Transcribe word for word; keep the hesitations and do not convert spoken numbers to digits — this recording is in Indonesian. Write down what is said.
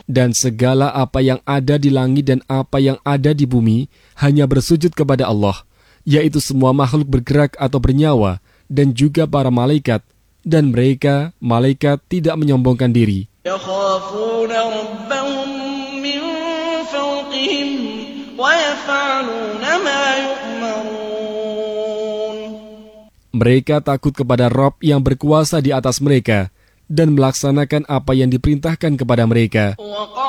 Dan segala apa yang ada di langit dan apa yang ada di bumi hanya bersujud kepada Allah, yaitu semua makhluk bergerak atau bernyawa, dan juga para malaikat. Dan mereka, malaikat, tidak menyombongkan diri. يَخَافُونَ رَبَّهُم مِّن فَوْقِهِمْ وَيَفْعَلُونَ مَا يُؤْمَرُونَ. Mereka takut kepada Rabb yang berkuasa di atas mereka dan melaksanakan apa yang diperintahkan kepada mereka.